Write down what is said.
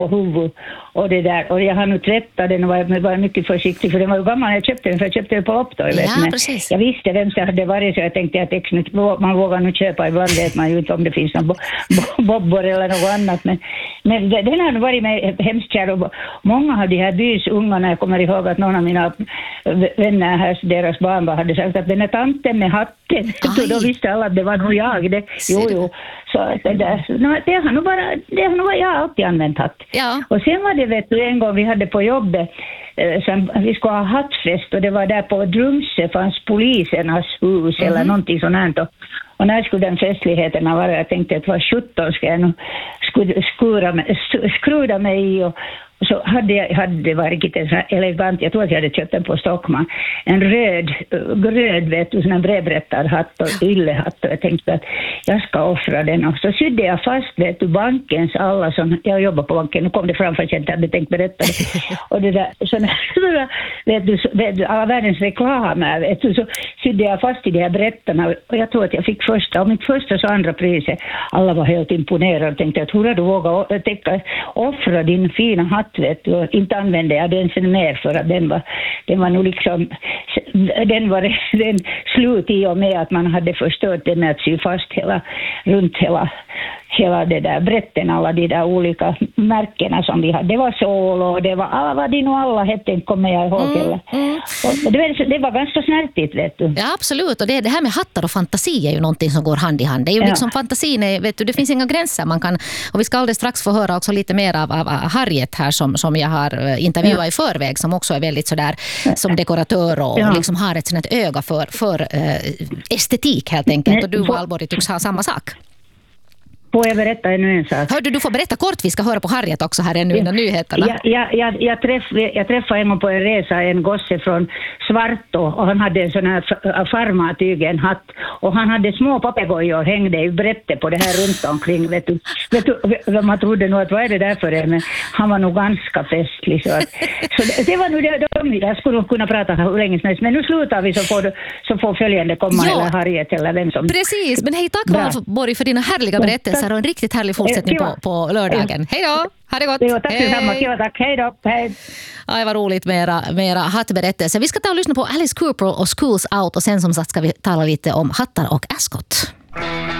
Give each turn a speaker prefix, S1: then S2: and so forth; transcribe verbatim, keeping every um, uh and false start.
S1: huvud och det där. Och jag har nu tvättat den och var, var mycket försiktig för den var ju gammal. Jag köpte den för jag köpte den på Lopptorg.
S2: Ja,
S1: jag visste vem som hade varit så jag tänkte att ex, man vågar nu köpa. Ibland vet man ju inte om det finns någon bo, bo, bobbor eller något annat. Men, men den har varit med hemskt kär och många av de här bys ungarna, jag kommer ihåg att någon av mina vänner här, deras barn hade sagt att den är tanten med hatten. Så då visste alla att det var nog jag. Det, jo, jo. Så det, där, det har nog bara, det har nog jag alltid använt hatt.
S2: Ja.
S1: Och sen var det vet du en gång vi hade på jobbet eh, sen, vi skulle ha hattfest och det var där på Drumse fanns polisernas hus mm-hmm. eller någonting sånt här. Och, och när skulle den festligheten vara, jag tänkte att var sjutton ska jag nu skura mig, skruda mig i och så hade jag hade det varit riktigt så elegant. Jag tror att jag hade köpt den på Stockman. En röd, röd vet du, sån en brevberättad hatt och yllehatt. Och jag tänkte att jag ska offra den. Och så sydde jag fast, vet du, bankens alla som, jag jobbar på banken, nu kom det fram för att jag inte hade tänkt berätta det. Och det där, så när, vet du, vet du, alla världens reklamer, vet du, så sydde jag fast i de här berättarna. Och jag tror att jag fick första, och mitt första så andra priset. Alla var helt imponerade och tänkte att hur har du vågat täcka, offra din fina hatt. Vet du, inte använde jag den sen mer för att den var, den var nog liksom den var den slut i och med att man hade förstört det med att sy fast hela, runt hela hela det där brätten, alla de där olika märkena som vi hade. Det var sol och det var alla vad det nu alla hette, kommer jag ihåg. Mm, mm. Och det, var, det var ganska snärtigt, vet du.
S2: Ja, absolut. Och det, det här med hattar och fantasi är ju någonting som går hand i hand. Det är ju ja. liksom fantasin, är, vet du, det finns inga gränser man kan, och vi ska alldeles strax få höra också lite mer av, av Harriet här som, som jag har intervjuat ja. i förväg, som också är väldigt sådär som dekoratör och, ja. och liksom har ett sånt öga för, för äh, estetik helt enkelt. Och du, Valborg, tycks ha samma sak.
S1: Får jag berätta ännu en sak?
S2: Hörde, du får berätta kort, vi ska höra på Harriet också här ännu innan nyheterna.
S1: Jag, jag, jag, jag, träff, jag träffade en gång på en resa en gosse från Svartå och han hade en sån här farmatyg, en hatt, och han hade små papegojor hängde i brätte på det här runt omkring. Vet du, vet du, man trodde nog att vad är det där för det, men han var nog ganska festlig. Så, att, så det, det var nog det, de, jag skulle kunna prata hur länge som helst, men nu slutar vi så får, så får följande komma, ja. eller Harriet eller vem som...
S2: Precis, men hej, tack Valborg för dina härliga berättelser och en riktigt härlig fortsättning på, på lördagen. Hej då! Ha det gott!
S1: Jo, tack detsamma. Hej. Tack. Hej då! Hej!
S2: Ja, vad roligt med era, med era hattberättelser. Vi ska ta och lyssna på Alice Cooper och Schools Out och sen som sagt ska vi tala lite om hattar och Ascot.